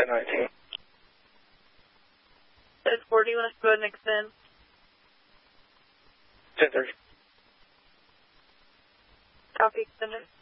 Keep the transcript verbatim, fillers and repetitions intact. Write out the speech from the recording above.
ten nineteen. ten forty, you want us to go ahead and extend? ten thirty. Copy, extended.